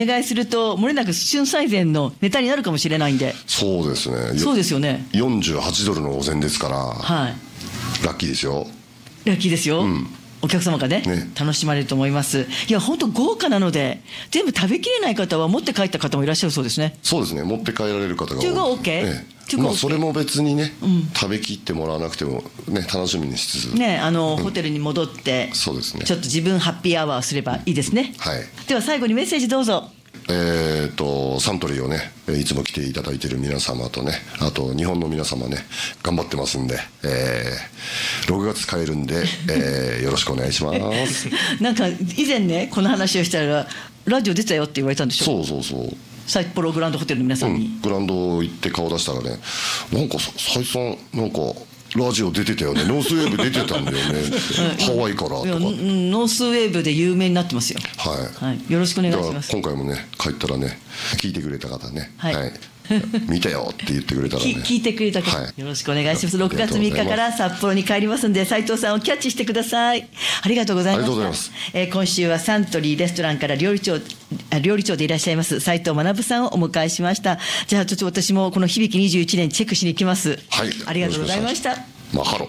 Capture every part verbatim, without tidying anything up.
お願いするともれなく春祭前のネタになるかもしれないんで。 そうですね。 そうですよね。 よんじゅうはちドルのお膳ですから、 はい、 ラッキーですよ。 ラッキーですよ、うん、お客様が ね, ね楽しまれると思います。いや本当豪華なので全部食べきれない方は持って帰った方もいらっしゃるそうですね。 そうですね、持って帰られる方が多い。 中国 OK、 ええ、まあ、それも別にね、うん、食べきってもらわなくても、ね、楽しみにしつつ、ね、 あの、うん、ホテルに戻ってそうです、ね、ちょっと自分ハッピーアワーすればいいですね、はい、では最後にメッセージどうぞ。 えー、とサントリーをねいつも来ていただいている皆様とね、あと日本の皆様ね頑張ってますんで、えー、ろくがつ買えるんで、えー、よろしくお願いしますなんか以前ねこの話をしたらラジオ出てたよって言われたんでしょ。 そうそうそう、 札幌グランドホテルの皆さんに、うん、 グランド行って顔出したらね、なんか斉さんなんかラジオ出てたよね、ノースウェーブ出てたんだよねってハワイからとか。ノースウェーブで有名になってますよ。 はい、 はい、よろしくお願いします。 今回もね帰ったらね聞いてくれた方ね、はい、はい、見たよって言ってくれたらね聞いてくれた方、はい、よろしくお願いします。ろくがつみっかから札幌に帰りますんで斉藤さんをキャッチしてください。ありがとうございました。ありがとうございます。えー、今週はサントリーレストランから料理長料理長でいらっしゃいます斉藤学さんをお迎えしました。じゃあちょっと私もこの響きにじゅういちねんチェックしに行きます。はい、ありがとうございました。 マハロ。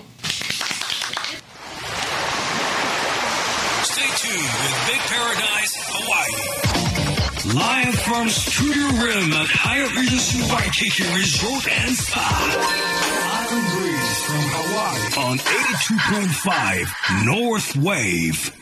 Live from Studio Rim at Hyatt Regency Vacation Resort and Spa. Island Breeze from Hawaii on eighty-two point five North Wave.